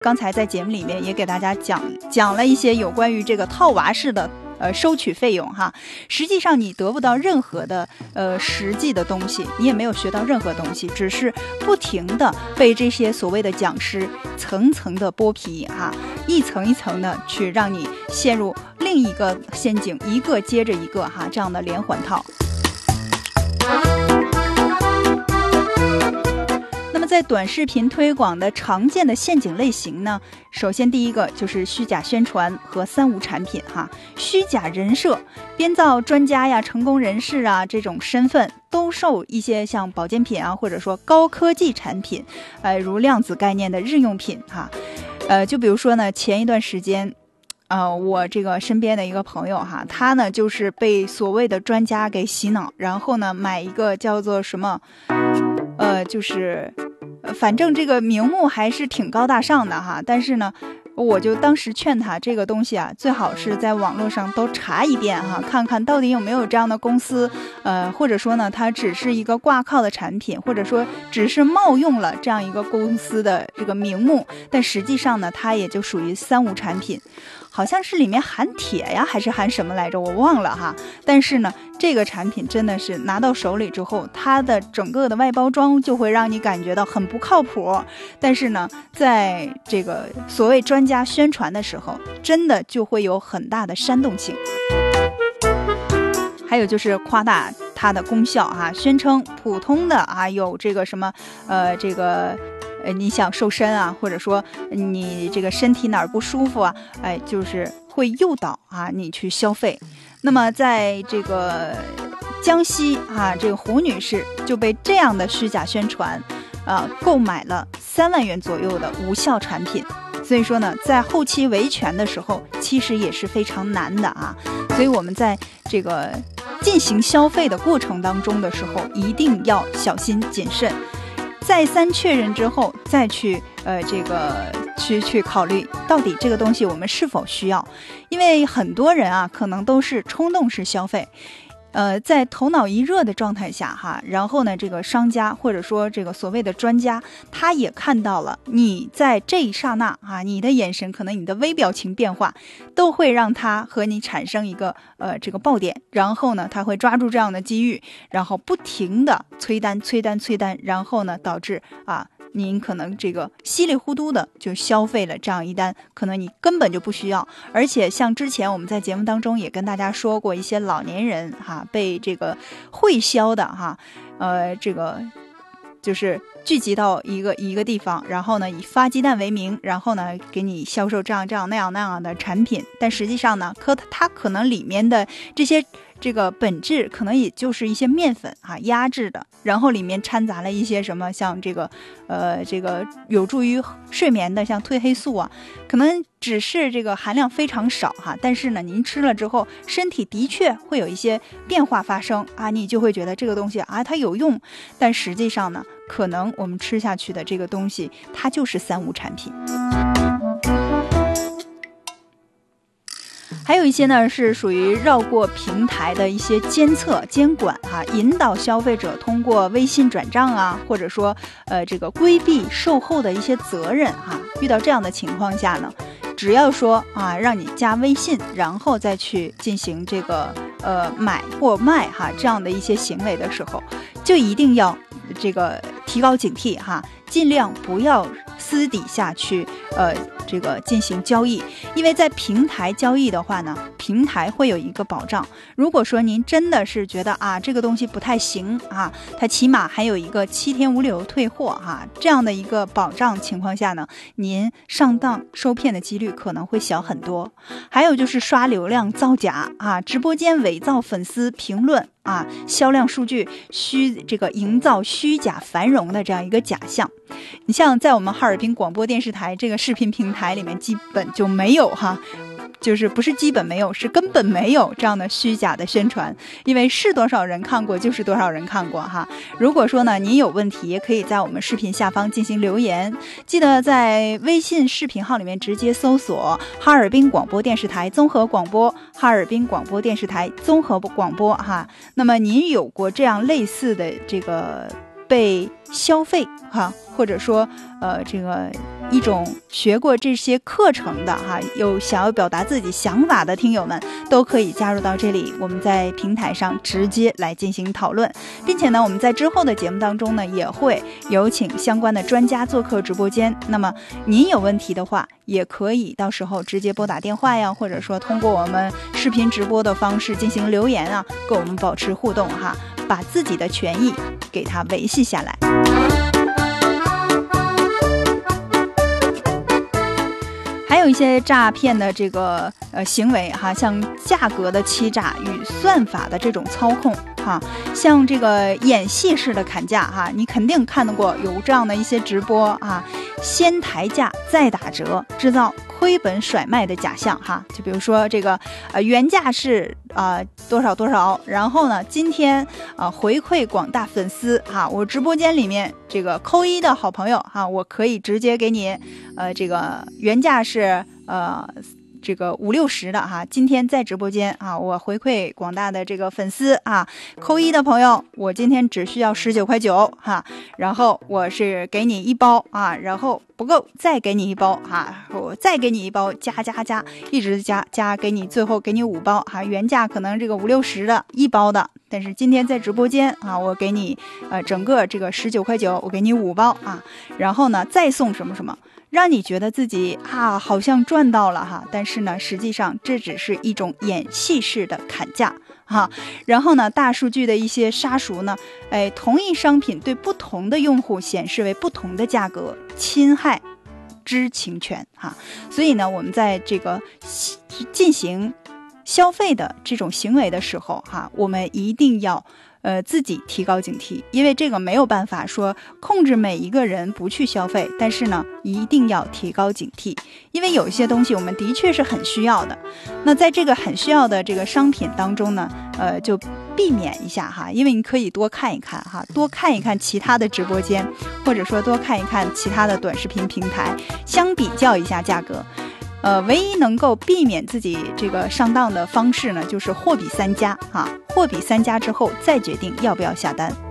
刚才在节目里面也给大家讲了一些有关于这个套娃式的收取费用哈，实际上你得不到任何的实际的东西，你也没有学到任何东西，只是不停的被这些所谓的讲师层层的剥皮哈，一层一层的去让你陷入另一个陷阱，一个接着一个哈，这样的连环套。那么在短视频推广的常见的陷阱类型呢，首先第一个就是虚假宣传和三无产品哈，虚假人设，编造专家呀、成功人士啊这种身份，兜售一些像保健品啊，或者说高科技产品，如量子概念的日用品哈，就比如说呢，前一段时间。我这个身边的一个朋友哈，他呢就是被所谓的专家给洗脑，然后呢买一个叫做什么，就是反正这个名目还是挺高大上的哈，但是呢我就当时劝他，这个东西啊最好是在网络上都查一遍哈，看看到底有没有这样的公司，或者说呢它只是一个挂靠的产品，或者说只是冒用了这样一个公司的这个名目，但实际上呢它也就属于三无产品，好像是里面含铁呀还是含什么来着，我忘了哈。但是呢这个产品真的是拿到手里之后，它的整个的外包装就会让你感觉到很不靠谱，但是呢在这个所谓专家宣传的时候，真的就会有很大的煽动性。还有就是夸大它的功效哈，宣称普通的啊有这个什么你想瘦身啊，或者说你这个身体哪儿不舒服啊，就是会诱导啊你去消费。那么在这个江西啊，这个胡女士就被这样的虚假宣传购买了3万元左右的无效产品。所以说呢，在后期维权的时候其实也是非常难的啊，所以我们在这个进行消费的过程当中的时候一定要小心谨慎，再三确认之后再去去考虑到底这个东西我们是否需要。因为很多人啊可能都是冲动式消费，在头脑一热的状态下哈，然后呢这个商家或者说这个所谓的专家，他也看到了你在这一刹那啊，你的眼神可能你的微表情变化都会让他和你产生一个这个爆点，然后呢他会抓住这样的机遇，然后不停的催单，然后呢导致您可能这个稀里糊涂的就消费了这样一单，可能你根本就不需要。而且像之前我们在节目当中也跟大家说过，一些老年人哈被这个会销的哈，这个就是聚集到一个地方，然后呢以发鸡蛋为名，然后呢给你销售这样那样的产品，但实际上呢它可能里面的这个本质可能也就是一些面粉压制的，然后里面掺杂了一些什么像这个有助于睡眠的像褪黑素啊，可能只是这个含量非常少哈，但是呢您吃了之后身体的确会有一些变化发生你就会觉得这个东西它有用，但实际上呢可能我们吃下去的这个东西它就是三无产品。还有一些呢是属于绕过平台的一些监测监管引导消费者通过微信转账或者说这个规避售后的一些责任遇到这样的情况下呢，只要说让你加微信，然后再去进行这个买或卖这样的一些行为的时候，就一定要这个提高警惕尽量不要私底下去这个进行交易。因为在平台交易的话呢，平台会有一个保障，如果说您真的是觉得这个东西不太行它起码还有一个7天无理由退货这样的一个保障情况下呢，您上当受骗的几率可能会小很多。还有就是刷流量造假直播间伪造粉丝评论销量数据这个营造虚假繁荣的这样一个假象。你像在我们哈尔滨广播电视台这个视频平台里面基本就没有就是不是基本没有，是根本没有这样的虚假的宣传，因为是多少人看过就是多少人看过如果说呢您有问题，也可以在我们视频下方进行留言，记得在微信视频号里面直接搜索哈尔滨广播电视台综合广播，哈尔滨广播电视台综合广播那么您有过这样类似的这个被消费或者说这个一种学过这些课程的有想要表达自己想法的听友们，都可以加入到这里，我们在平台上直接来进行讨论，并且呢，我们在之后的节目当中呢，也会有请相关的专家做客直播间。那么您有问题的话，也可以到时候直接拨打电话呀，或者说通过我们视频直播的方式进行留言啊，跟我们保持互动把自己的权益给它维系下来。还有一些诈骗的这个行为像价格的欺诈与算法的这种操控像这个演戏式的砍价你肯定看到过有这样的一些直播先抬价再打折，制造亏本甩卖的假象就比如说这个原价是多少多少，然后呢今天回馈广大粉丝我直播间里面这个扣一的好朋友我可以直接给你这个原价是这个50-60的今天在直播间我回馈广大的这个粉丝扣一的朋友，我今天只需要19.9块然后我是给你一包然后不够再给你一包我再给你一包，加一直加给你，最后给你5包原价可能这个50-60的一包的，但是今天在直播间我给你整个这个19.9块我给你5包然后呢再送什么什么，让你觉得自己好像赚到了但是呢实际上这只是一种演戏式的砍价然后呢大数据的一些杀熟呢同一商品对不同的用户显示为不同的价格，侵害知情权所以呢我们在这个进行消费的这种行为的时候我们一定要自己提高警惕，因为这个没有办法说控制每一个人不去消费，但是呢一定要提高警惕，因为有一些东西我们的确是很需要的，那在这个很需要的这个商品当中呢就避免一下因为你可以多看一看多看一看其他的直播间，或者说多看一看其他的短视频平台，相比较一下价格。唯一能够避免自己这个上当的方式呢，就是货比三家货比三家之后再决定要不要下单。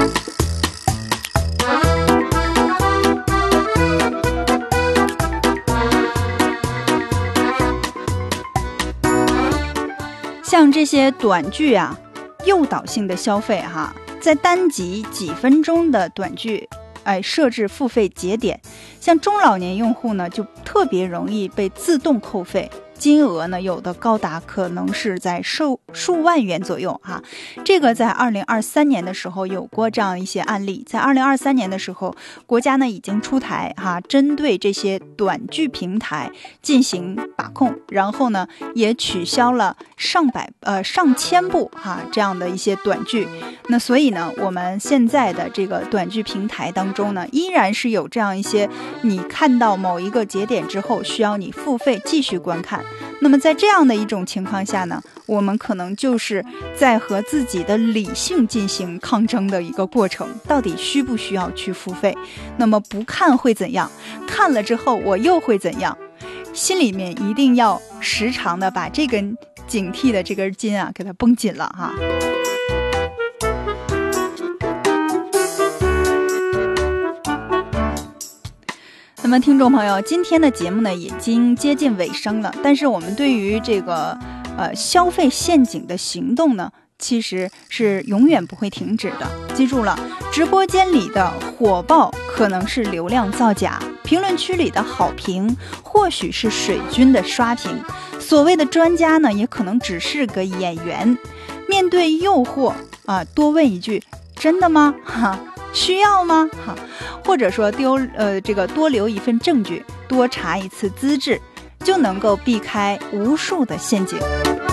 像这些短剧诱导性的消费在单集几分钟的短剧设置付费节点，像中老年用户呢就特别容易被自动扣费，金额呢有的高达可能是在数万元左右这个在2023年的时候有过这样一些案例，在2023年的时候国家呢已经出台针对这些短剧平台进行把控，然后呢也取消了上千部这样的一些短剧。那所以呢我们现在的这个短剧平台当中呢依然是有这样一些你看到某一个节点之后需要你付费继续观看，那么在这样的一种情况下呢，我们可能就是在和自己的理性进行抗争的一个过程，到底需不需要去付费，那么不看会怎样，看了之后我又会怎样，心里面一定要时常的把这根警惕的这根筋给它绷紧了那么听众朋友，今天的节目呢已经接近尾声了，但是我们对于这个消费陷阱的行动呢其实是永远不会停止的。记住了，直播间里的火爆可能是流量造假，评论区里的好评或许是水军的刷屏，所谓的专家呢也可能只是个演员。面对诱惑多问一句真的吗需要吗或者说多留一份证据，多查一次资质，就能够避开无数的陷阱。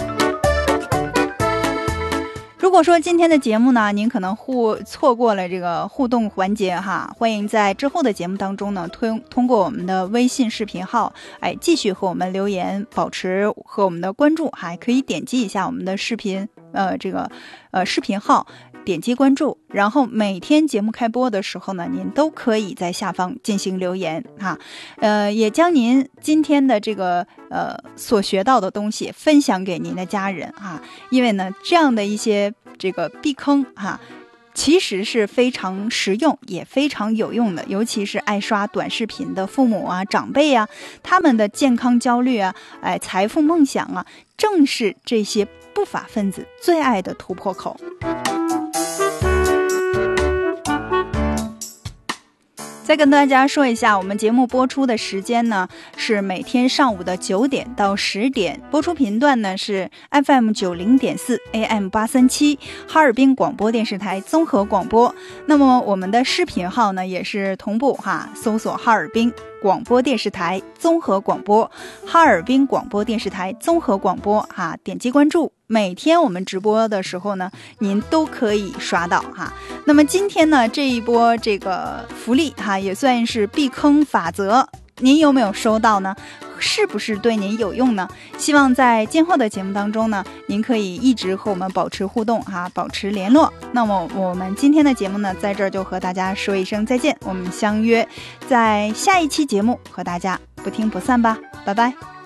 如果说今天的节目呢您可能错过了这个互动环节欢迎在之后的节目当中呢通过我们的微信视频号继续和我们留言，保持和我们的关注还可以点击一下我们的视频视频号，点击关注，然后每天节目开播的时候呢您都可以在下方进行留言也将您今天的这个所学到的东西分享给您的家人因为呢这样的一些这个避坑其实是非常实用也非常有用的，尤其是爱刷短视频的父母啊、长辈啊，他们的健康焦虑啊、财富梦想啊，正是这些不法分子最爱的突破口。再跟大家说一下，我们节目播出的时间呢是每天上午的9点到10点，播出频段呢是 FM90.4 AM837 哈尔滨广播电视台综合广播。那么我们的视频号呢也是同步搜索哈尔滨广播电视台综合广播，哈尔滨广播电视台综合广播点击关注。每天我们直播的时候呢，您都可以刷到那么今天呢，这一波这个福利也算是避坑法则，您有没有收到呢？是不是对您有用呢？希望在今后的节目当中呢，您可以一直和我们保持互动保持联络。那么我们今天的节目呢，在这儿就和大家说一声再见，我们相约在下一期节目和大家不听不散吧，拜拜。